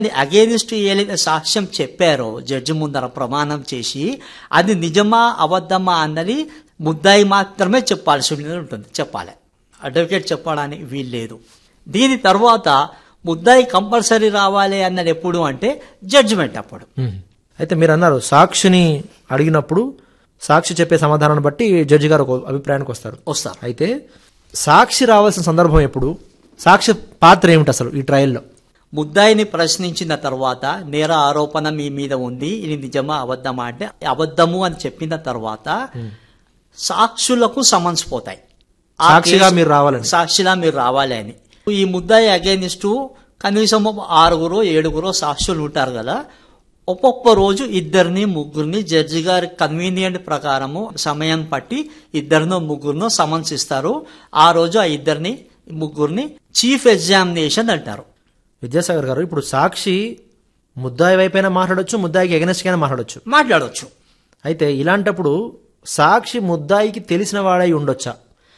Against ఏదైతే సాక్ష్యం చెప్పారో జడ్జి ముందర ప్రమాణం చేసి అది నిజమా అబద్ధమా అన్నది ముద్దాయి మాత్రమే చెప్పాల్సి ఉంటుంది, చెప్పాలి. అడ్వకేట్ చెప్పడానికి వీల్లేదు. దీని తర్వాత ముద్దాయి కంపల్సరీ రావాలి అన్నది ఎప్పుడు అంటే జడ్జిమెంట్ అప్పుడు. అయితే మీరు అన్నారు సాక్షిని అడిగినప్పుడు సాక్షి చెప్పే సమాధానాన్ని బట్టి జడ్జి గారు ఒక అభిప్రాయానికి వస్తారు. అయితే సాక్షి రావాల్సిన సందర్భం ఎప్పుడు, సాక్షి పాత్ర ఏమిటి అసలు ఈ ట్రయల్లో? ముద్దాయిని ప్రశ్నించిన తర్వాత నేర ఆరోపణ మీ మీద ఉంది, ఇది నిజమా అబద్ధమా అంటే అబద్ధము అని చెప్పిన తర్వాత సాక్షులకు సమన్స్ పోతాయి, సాక్షిగా మీరు రావాలి అని. ఈ ముద్దాయి అగేనిస్ట్ కనీసం 6-7 సాక్షులు ఉంటారు కదా, ఒక్కొక్క రోజు 2-3 జడ్జి గారి కన్వీనియంట్ ప్రకారము సమయం పట్టి 2-3 సమన్స్ ఇస్తారు. ఆ రోజు ఆ 2-3 చీఫ్ ఎగ్జామినేషన్ అంటారు. విద్యాసాగర్ గారు, ఇప్పుడు సాక్షి ముద్దాయి వైపైనా మాట్లాడొచ్చు, ముద్దాయికి ఎగనెస్ట్ గా మాట్లాడొచ్చు. అయితే ఇలాంటప్పుడు సాక్షి ముద్దాయికి తెలిసిన వాడై ఉండొచ్చా?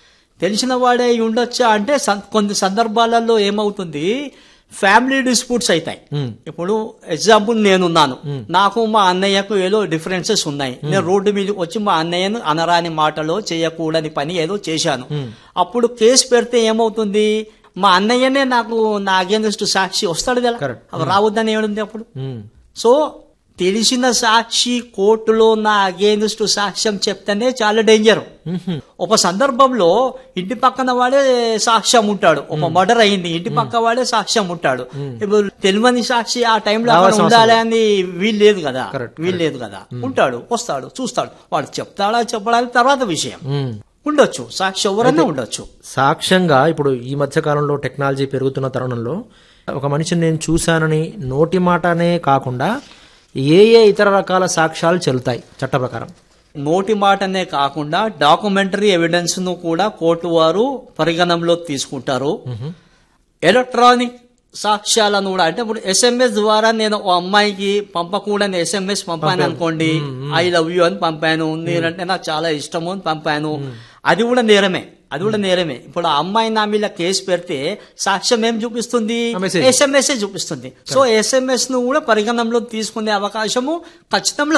అంటే కొన్ని సందర్భాలలో ఏమవుతుంది, ఫ్యామిలీ డిస్ప్యూట్స్ అవుతాయి. ఇప్పుడు ఎగ్జాంపుల్ నేనున్నాను, నాకు మా అన్నయ్యకు ఏదో డిఫరెన్సెస్ ఉన్నాయి, నేను రోడ్డు మీద వచ్చి మా అన్నయ్యను అనరాని మాటలో చేయకూడని పని ఏదో చేశాను. అప్పుడు కేసు పెడితే ఏమవుతుంది, మా అన్నయ్యనే నాకు నా అగేనిస్ట్ సాక్షి వస్తాడు కదా, రావద్దని ఏముంది అప్పుడు. సో తెలిసిన సాక్షి కోర్టులో నా అగేనిస్ట్ సాక్ష్యం చెప్తేనే చాలా డేంజర్. ఒక సందర్భంలో ఇంటి పక్కన వాడే సాక్ష్యం ఉంటాడు, ఒక మర్డర్ అయింది, ఇంటి పక్క వాడే సాక్ష్యం ఉంటాడు. ఇప్పుడు తెలియని సాక్షి ఆ టైంలో ఉండాలి అని వీల్లేదు కదా, ఉంటాడు, వస్తాడు, చూస్తాడు, వాడు చెప్తాడా చెప్పడానికి తర్వాత విషయం. ఉండొచ్చు సాక్షి, ఎవరైనా ఉండొచ్చు సాక్ష్యంగా. ఇప్పుడు ఈ మధ్య కాలంలో టెక్నాలజీ పెరుగుతున్న తరుణంలో ఒక మనిషిని నేను చూశానని నోటి మాటనే కాకుండా ఏ ఇతర రకాల సాక్ష్యాలు చెల్లుతాయి చట్ట ప్రకారం? నోటి మాటనే కాకుండా డాక్యుమెంటరీ ఎవిడెన్స్ ను కూడా కోర్టు వారు పరిగణనలో తీసుకుంటారు. ఎలక్ట్రానిక్ సాక్ష్యాలను కూడా, అంటే ఇప్పుడు SMS ద్వారా నేను ఓ అమ్మాయికి పంపకూడని SMS పంపాను అనుకోండి, ఐ లవ్ యూ అని పంపాను, నేనంటే నాకు చాలా ఇష్టము అని పంపాను, అది కూడా నేరమే. ఇప్పుడు ఆ అమ్మాయి నా మీద కేసు పెడితే సాక్ష్యం ఏం చూపిస్తుంది, SMS చూపిస్తుంది. సో SMS ను కూడా పరిగణనలో తీసుకునే అవకాశము ఖచ్చితంగా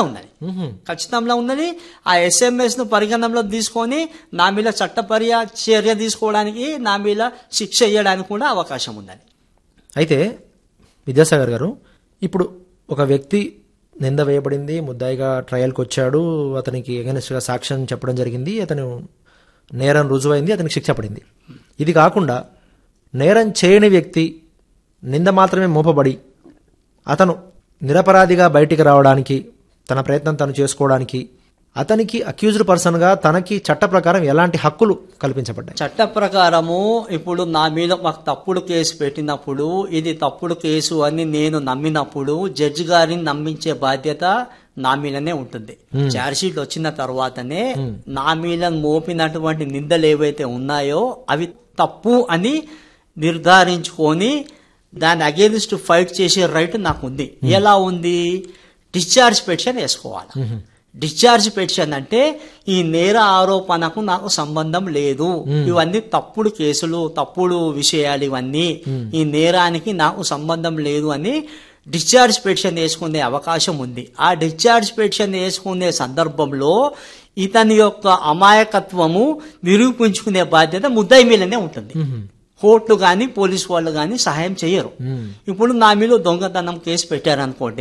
ఉన్నది. ఆ SMS ను పరిగణనలో తీసుకొని నా మీద చట్టపర్య చర్య తీసుకోవడానికి, నా మీద శిక్ష వేయడానికి కూడా అవకాశం ఉన్నది. అయితే విద్యాసాగర్ గారు, ఇప్పుడు ఒక వ్యక్తి నింద వేయబడింది, ముద్దాయిగా ట్రయల్కి వచ్చాడు, అతనికి ఎగనెస్ట్గా సాక్ష్యం చెప్పడం జరిగింది, అతను నేరం రుజువైంది, అతనికి శిక్ష పడింది. ఇది కాకుండా నేరం చేయని వ్యక్తి నింద మాత్రమే మోపబడి అతను నిరపరాధిగా బయటికి రావడానికి తన ప్రయత్నం తను చేసుకోవడానికి అతనికి అక్యూజ్డ్ పర్సన్ గా తనకి చట్ట ప్రకారం ఎలాంటి హక్కులు కల్పించబడ్డాయి? చట్ట ప్రకారము ఇప్పుడు నా మీద మాకు తప్పుడు కేసు పెట్టినప్పుడు, ఇది తప్పుడు కేసు అని నేను నమ్మినప్పుడు జడ్జి గారిని నమ్మించే బాధ్యత నా మీదనే ఉంటుంది. ఛార్జ్ షీట్ వచ్చిన తర్వాతనే నా మీద మోపినటువంటి నిందలు ఏవైతే ఉన్నాయో అవి తప్పు అని నిర్ధారించుకొని దాని అగేనిస్ట్ ఫైట్ చేసే రైట్ నాకు ఉంది. ఎలా ఉంది? డిశ్చార్జ్ పిటిషన్ వేసుకోవాలి. డిశ్చార్జ్ పిటిషన్ అంటే ఈ నేర ఆరోపణకు నాకు సంబంధం లేదు, ఇవన్నీ తప్పుడు కేసులు, తప్పుడు విషయాలు, ఇవన్నీ ఈ నేరానికి నాకు సంబంధం లేదు అని డిశ్చార్జ్ పిటిషన్ వేసుకునే అవకాశం ఉంది. ఆ డిశ్చార్జ్ పిటిషన్ వేసుకునే సందర్భంలో ఇతని యొక్క అమాయకత్వము నిరూపించుకునే బాధ్యత ముద్దాయి మీదనే ఉంటుంది. కోర్టు గాని పోలీసు వాళ్ళు గాని సహాయం చేయరు. ఇప్పుడు నా మీద దొంగతనం కేసు పెట్టారనుకోండి,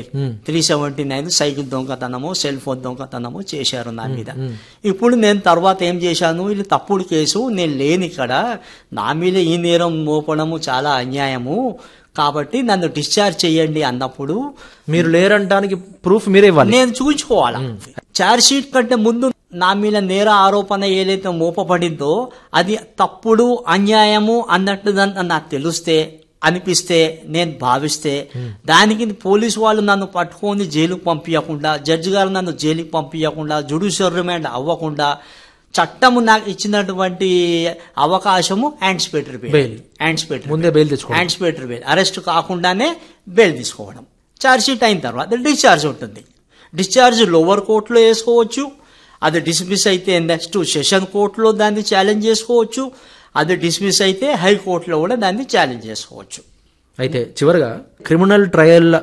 379 సైకిల్ దొంగతనము, సెల్ ఫోన్ దొంగతనము చేశారు నా మీద. ఇప్పుడు నేను తర్వాత ఏం చేశాను, ఇది తప్పుడు కేసు, నేను లేని ఇక్కడ, నా మీద ఈ నేరం మోపడము చాలా అన్యాయము, కాబట్టి నన్ను డిశ్చార్జ్ చేయండి అన్నప్పుడు మీరు లేరంటానికి ప్రూఫ్ మీరే ఇవ్వాలి, నేను చూపించుకోవాలా. ఛార్జ్ షీట్ కంటే ముందు నా మీద నేర ఆరోపణ ఏదైతే మోపబడిందో అది తప్పుడు, అన్యాయము అన్నట్టు నాకు తెలిస్తే, అనిపిస్తే, నేను భావిస్తే, దానికి పోలీసు వాళ్ళు నన్ను పట్టుకొని జైలుకు పంపించకుండా, జడ్జి గారు నన్ను జైలుకి పంపించకుండా, జ్యుడిషియల్ రిమాండ్ అవ్వకుండా చట్టము నాకు ఇచ్చినటువంటి అవకాశము anticipatory bail, anticipatory bail, arrest కాకుండానే బెయిల్ తీసుకోవడం. ఛార్జ్ షీట్ అయిన తర్వాత డిశ్చార్జ్ ఉంటుంది. డిశ్చార్జ్ లోవర్ కోర్టులో వేసుకోవచ్చు, అది డిస్మిస్ అయితే నెక్స్ట్ సెషన్ కోర్టులో దాన్ని ఛాలెంజ్ చేసుకోవచ్చు, అది డిస్మిస్ అయితే హైకోర్టులో కూడా దాన్ని ఛాలెంజ్ చేసుకోవచ్చు. అయితే చివరగా క్రిమినల్ ట్రయల్